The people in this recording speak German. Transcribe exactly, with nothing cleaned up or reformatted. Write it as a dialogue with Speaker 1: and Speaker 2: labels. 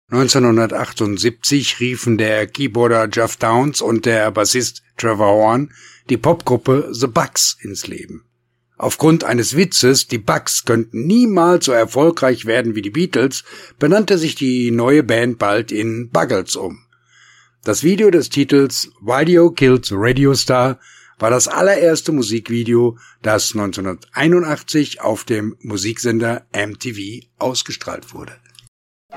Speaker 1: neunzehnhundertachtundsiebzig riefen der Keyboarder Geoff Downes und der Bassist Trevor Horn die Popgruppe The Bugs ins Leben. Aufgrund eines Witzes, die Bugs könnten niemals so erfolgreich werden wie die Beatles, benannte sich die neue Band bald in Buggles um. Das Video des Titels Video Killed the Radio Star war das allererste Musikvideo, das neunzehnhunderteinundachtzig auf dem Musiksender M T V ausgestrahlt wurde.